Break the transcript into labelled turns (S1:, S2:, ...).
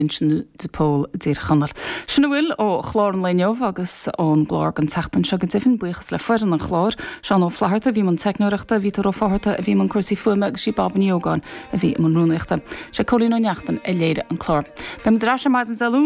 S1: sin de pól dír chanal. Sinna bhfuil ó chlár an leneomh agus ón glár an teachtain se go difin buchas le fuan an chlár, sean ó flaharta bhí man technoireachta, bhí tar ó fáharta a bhí man cuasaí fuama agus sí baban yogáin a bhí man rúnaachta. Se cholín ó neachtain a léire an chlár. Be man drá sem mais an